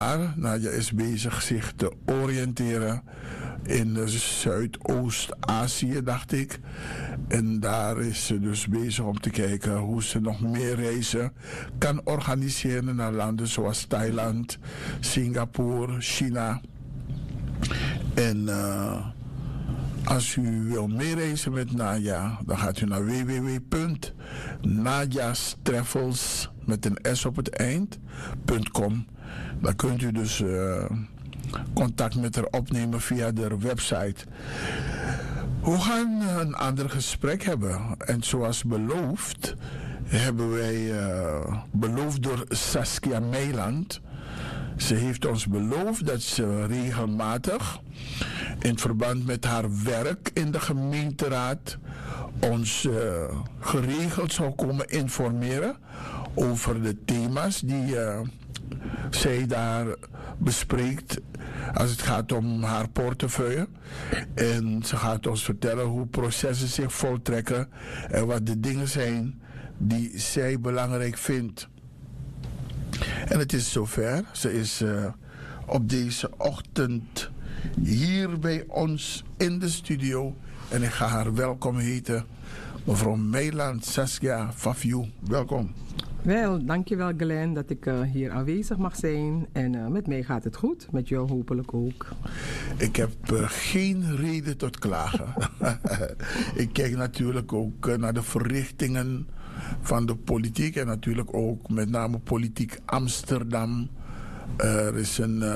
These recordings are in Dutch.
Nadia is bezig zich te oriënteren in Zuidoost-Azië, dacht ik. En daar is ze dus bezig om te kijken hoe ze nog meer reizen kan organiseren naar landen zoals Thailand, Singapore, China. En als u wil meereizen met Nadia, dan gaat u naar www.nadiastravels met een S op het eind.com. Dan kunt u dus contact met haar opnemen via de website. We gaan een ander gesprek hebben. En zoals beloofd, hebben wij beloofd door Saskia Meiland. Ze heeft ons beloofd dat ze regelmatig in verband met haar werk in de gemeenteraad ons geregeld zou komen informeren over de thema's die zij daar bespreekt als het gaat om haar portefeuille. En ze gaat ons vertellen hoe processen zich voltrekken en wat de dingen zijn die zij belangrijk vindt. En het is zover. Ze is op deze ochtend hier bij ons in de studio. En ik ga haar welkom heten. Mevrouw Meiland, Saskia Fafiou, welkom. Wel, dankjewel Glenn dat ik hier aanwezig mag zijn. En met mij gaat het goed, met jou hopelijk ook. Ik heb geen reden tot klagen. Ik kijk natuurlijk ook naar de verrichtingen van de politiek. En natuurlijk ook met name politiek Amsterdam. Er is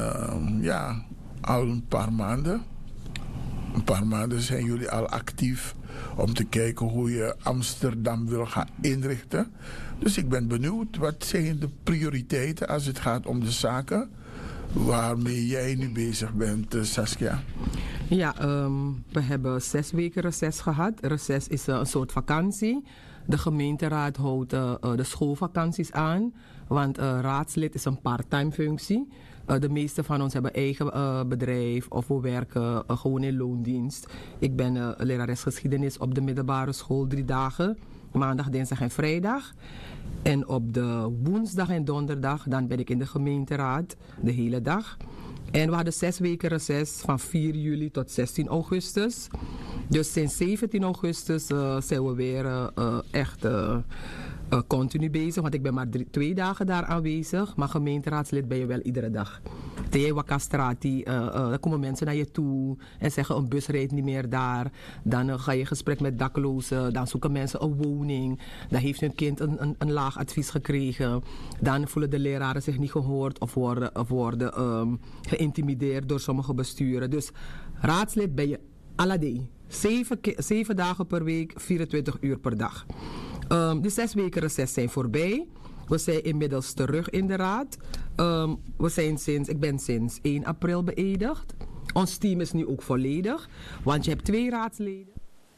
al een paar maanden. Een paar maanden zijn jullie al actief om te kijken hoe je Amsterdam wil gaan inrichten. Dus ik ben benieuwd, wat zijn de prioriteiten als het gaat om de zaken waarmee jij nu bezig bent, Saskia? Ja, we hebben 6 weken reces gehad. Reces is een soort vakantie. De gemeenteraad houdt de schoolvakanties aan, want raadslid is een part-time functie. De meeste van ons hebben eigen bedrijf of we werken gewoon in loondienst. Ik ben lerares geschiedenis op de middelbare school 3 dagen. Maandag, dinsdag en vrijdag. En op de woensdag en donderdag dan ben ik in de gemeenteraad de hele dag. En we hadden 6 weken reces van 4 juli tot 16 augustus. Dus sinds 17 augustus zijn we weer echt continu bezig. Want ik ben maar 2 dagen daar aanwezig. Maar gemeenteraadslid ben je wel iedere dag. Tegen Wakastrati, dan komen mensen naar je toe en zeggen een bus rijdt niet meer daar. Dan ga je in gesprek met daklozen. Dan zoeken mensen een woning. Dan heeft hun kind een laag advies gekregen. Dan voelen de leraren zich niet gehoord of worden geïntimideerd door sommige besturen. Dus raadslid ben je alle day. 7 dagen per week, 24 uur per dag. Die 6 weken reces zijn voorbij. We zijn inmiddels terug in de raad. Ik ben sinds 1 april beëdigd. Ons team is nu ook volledig. Want je hebt 2 raadsleden.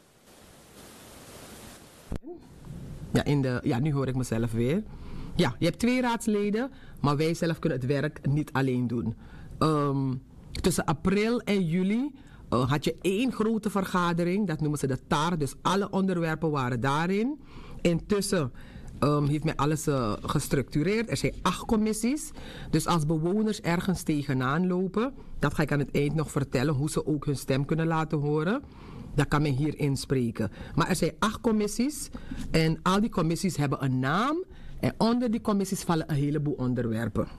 Ja, nu hoor ik mezelf weer. Ja, je hebt 2 raadsleden. Maar wij zelf kunnen het werk niet alleen doen. Tussen april en juli had je 1 grote vergadering. Dat noemen ze de TAR. Dus alle onderwerpen waren daarin. Intussen heeft men alles gestructureerd. Er zijn 8 commissies. Dus als bewoners ergens tegenaan lopen, dat ga ik aan het eind nog vertellen, hoe ze ook hun stem kunnen laten horen. Dat kan men hier inspreken. Maar er zijn 8 commissies. En al die commissies hebben een naam. En onder die commissies vallen een heleboel onderwerpen.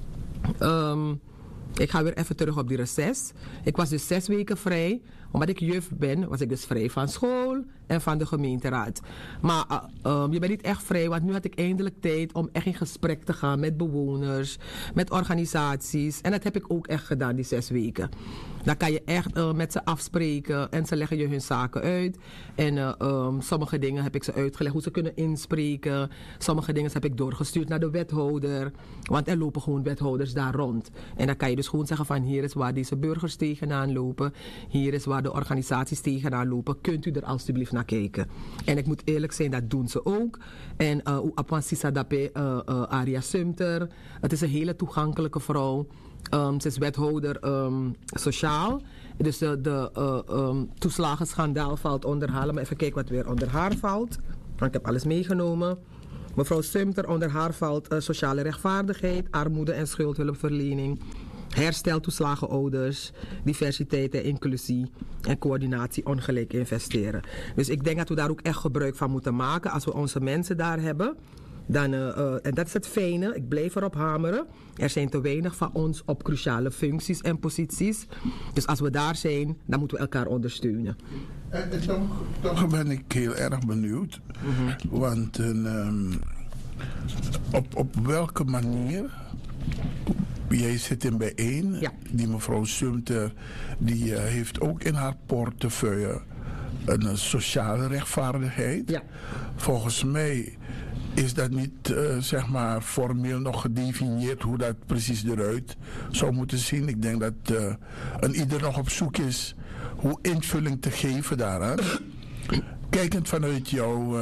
Ik ga weer even terug op die reces. Ik was dus 6 weken vrij. Omdat ik juf ben, was ik dus vrij van school en van de gemeenteraad. Maar je bent niet echt vrij, want nu had ik eindelijk tijd om echt in gesprek te gaan met bewoners, met organisaties. En dat heb ik ook echt gedaan, die 6 weken. Dan kan je echt met ze afspreken en ze leggen je hun zaken uit. En sommige dingen heb ik ze uitgelegd hoe ze kunnen inspreken. Sommige dingen heb ik doorgestuurd naar de wethouder. Want er lopen gewoon wethouders daar rond. En dan kan je dus gewoon zeggen van hier is waar deze burgers tegenaan lopen. Hier is waar de organisaties tegenaan lopen. Kunt u er alstublieft naar kijken. En ik moet eerlijk zijn, dat doen ze ook. En Apansisa Dape Aria Sumter. Het is een hele toegankelijke vrouw. Ze is wethouder sociaal. Dus de toeslagenschandaal valt onder haar. Maar even kijken wat weer onder haar valt. Want ik heb alles meegenomen. Mevrouw Sumter, onder haar valt sociale rechtvaardigheid, armoede en schuldhulpverlening, hersteltoeslagen ouders, diversiteit en inclusie en coördinatie ongelijk investeren. Dus ik denk dat we daar ook echt gebruik van moeten maken als we onze mensen daar hebben. Dan, en dat is het fijne, ik blijf erop hameren. Er zijn te weinig van ons op cruciale functies en posities. Dus als we daar zijn, dan moeten we elkaar ondersteunen. Toch ben ik heel erg benieuwd. Want op welke manier... Jij zit in bijeen. Ja. Die mevrouw Sumter die heeft ook in haar portefeuille een sociale rechtvaardigheid. Ja. Volgens mij is dat niet zeg maar formeel nog gedefinieerd hoe dat precies eruit zou moeten zien. Ik denk dat een ieder nog op zoek is hoe invulling te geven daaraan. Kijkend vanuit jouw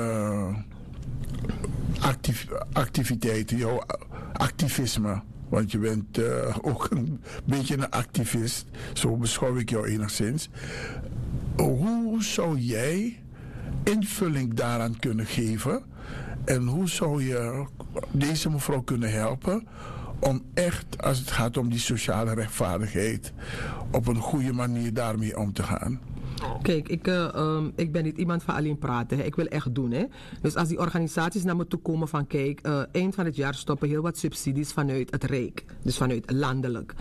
activiteiten, jouw activisme. Want je bent ook een beetje een activist. Zo beschouw ik jou enigszins. Hoe zou jij invulling daaraan kunnen geven? En hoe zou je deze mevrouw kunnen helpen om echt, als het gaat om die sociale rechtvaardigheid, op een goede manier daarmee om te gaan? Kijk, ik ben niet iemand van alleen praten. Hè. Ik wil echt doen. Hè. Dus als die organisaties naar me toe komen van kijk, eind van het jaar stoppen heel wat subsidies vanuit het Rijk. Dus vanuit landelijk.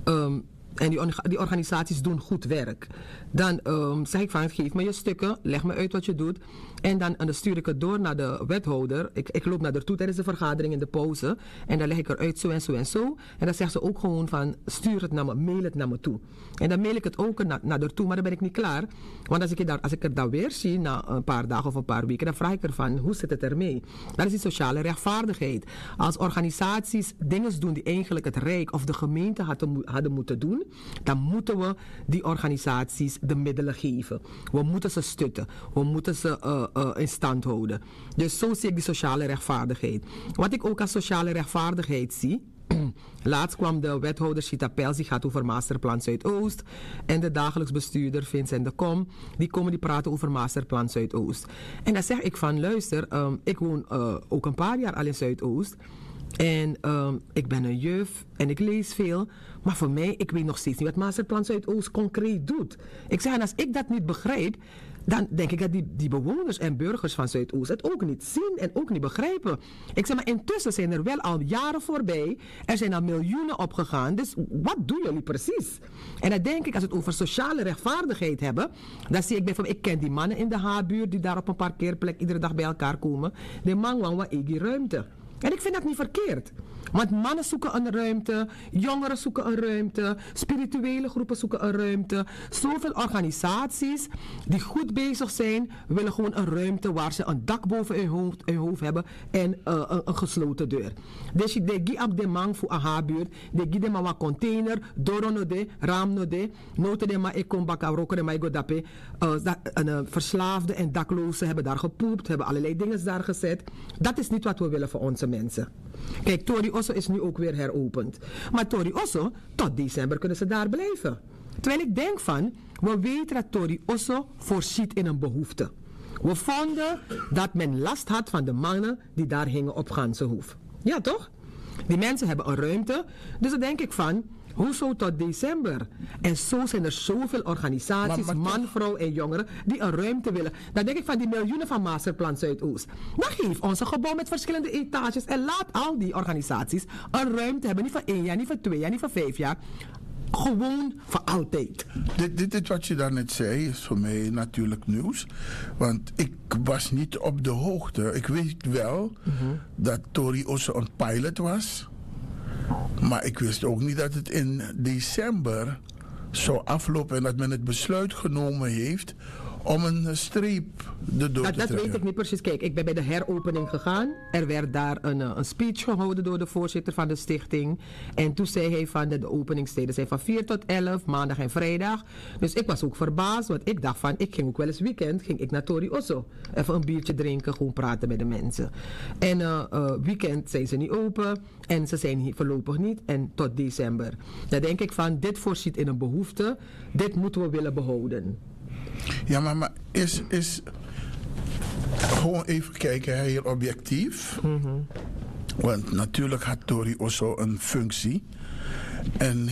En die organisaties doen goed werk. Dan zeg ik van, geef me je stukken, leg me uit wat je doet. En dan stuur ik het door naar de wethouder. Ik loop naar haar toe tijdens de vergadering in de pauze. En dan leg ik eruit zo en zo en zo. En dan zegt ze ook gewoon van, stuur het naar me, mail het naar me toe. En dan mail ik het ook naar haar toe, maar dan ben ik niet klaar. Want als ik er dan weer zie, na een paar dagen of een paar weken, dan vraag ik ervan, hoe zit het ermee? Dat is die sociale rechtvaardigheid. Als organisaties dingen doen die eigenlijk het Rijk of de gemeente hadden moeten doen, dan moeten we die organisaties de middelen geven. We moeten ze stutten. We moeten ze in stand houden. Dus zo zie ik die sociale rechtvaardigheid. Wat ik ook als sociale rechtvaardigheid zie. Laatst kwam de wethouder Chita Pels, die gaat over Masterplan Zuidoost. En de dagelijks bestuurder Vincent de Kom, die praten over Masterplan Zuidoost. En dan zeg ik van, luister, ik woon ook een paar jaar al in Zuidoost. En ik ben een juf en ik lees veel. Maar voor mij, ik weet nog steeds niet wat Masterplan Zuidoost concreet doet. Ik zeg, en als ik dat niet begrijp, dan denk ik dat die bewoners en burgers van Zuidoost het ook niet zien en ook niet begrijpen. Ik zeg, maar intussen zijn er wel al jaren voorbij. Er zijn al miljoenen opgegaan. Dus wat doen jullie precies? En dan denk ik, als we het over sociale rechtvaardigheid hebben, dan zie ik bijvoorbeeld, ik ken die mannen in de H-buurt die daar op een parkeerplek iedere dag bij elkaar komen. De man wou wat die ruimte. En ik vind dat niet verkeerd. Want mannen zoeken een ruimte, jongeren zoeken een ruimte, spirituele groepen zoeken een ruimte. Zoveel organisaties die goed bezig zijn, willen gewoon een ruimte waar ze een dak boven hun hoofd hebben en een gesloten deur. Dus je geeft op de man voor een H-buurt, je geeft hem een container, door de raam de, noten de maar ik kom bakken roken de maar ik go dappen. Verslaafden en daklozen hebben daar gepoept, hebben allerlei dingen daar gezet. Dat is niet wat we willen voor onze mensen. Kijk, Tori Osso is nu ook weer heropend. Maar Tori Osso, tot december kunnen ze daar blijven. Terwijl ik denk van, we weten dat Tori Osso voorziet in een behoefte. We vonden dat men last had van de mannen die daar hingen op Ganzenhoef. Ja, toch? Die mensen hebben een ruimte. Dus dan denk ik van, hoezo tot december? En zo zijn er zoveel organisaties, man, vrouw en jongeren, die een ruimte willen. Dan denk ik van die miljoenen van Masterplan Zuidoost. Dan geef ons een gebouw met verschillende etages en laat al die organisaties een ruimte hebben. Niet voor 1 jaar, niet voor 2 jaar, niet voor 5 jaar. Gewoon voor altijd. Dit wat je daarnet zei is voor mij natuurlijk nieuws. Want ik was niet op de hoogte. Ik weet wel dat Tori Osso een pilot was. Maar ik wist ook niet dat het in december zou aflopen en dat men het besluit genomen heeft om een streep erdoor te trekken. Dat weet ik niet precies. Kijk, ik ben bij de heropening gegaan. Er werd daar een speech gehouden door de voorzitter van de stichting. En toen zei hij van de openingstijden zijn van 4 tot 11, maandag en vrijdag. Dus ik was ook verbaasd, want ik dacht van, ik ging ook wel eens weekend, ging ik naar Tori Osso. Even een biertje drinken, gewoon praten met de mensen. En weekend zijn ze niet open en ze zijn hier voorlopig niet en tot december. Dan denk ik van, dit voorziet in een behoefte, dit moeten we willen behouden. Ja, maar gewoon even kijken, heel objectief. Want natuurlijk had Tori Osso een functie. En